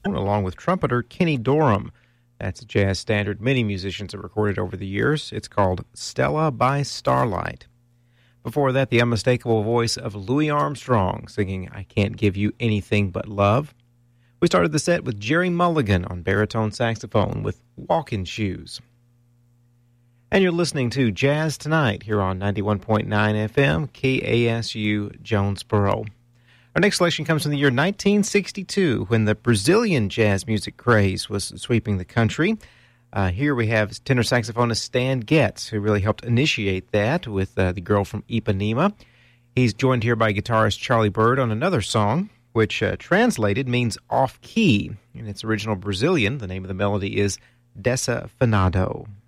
along with trumpeter Kenny Dorham. That's a jazz standard many musicians have recorded over the years. It's called Stella by Starlight. Before that, the unmistakable voice of Louis Armstrong singing I Can't Give You Anything But Love. We started the set with Jerry Mulligan on baritone saxophone with Walking Shoes. And you're listening to Jazz Tonight here on 91.9 FM, KASU Jonesboro. Our next selection comes from the year 1962, when the Brazilian jazz music craze was sweeping the country. Here we have tenor saxophonist Stan Getz, who really helped initiate that with The Girl from Ipanema. He's joined here by guitarist Charlie Byrd on another song, which translated means off-key. In its original Brazilian, the name of the melody is Desafinado.